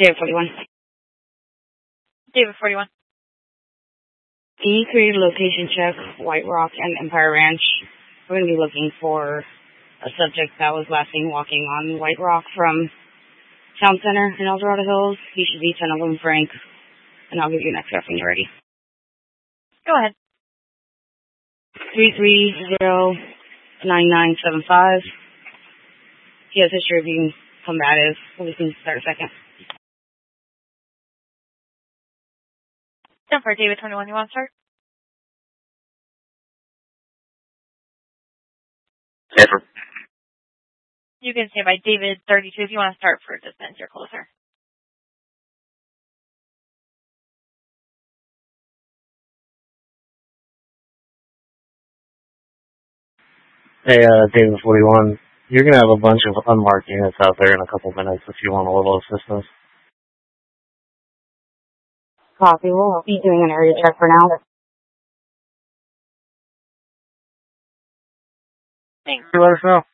David 41. David 41. Can you create a location check, White Rock and Empire Ranch? We're going to be looking for a subject that was last seen walking on White Rock from Town Center in El Dorado Hills. He should be 1011 Frank, and I'll give you an extra when you're ready. Go ahead. 330-9975. He has history of being combative. We can start a second. For David 21, you want to start? Safer. You can say by David 32 if you want to start for distance. You're closer. Hey, David 41. You're going to have a bunch of unmarked units out there in a couple minutes if you want a little assistance. Copy. We'll be doing an area check for now. Thanks. Let us know.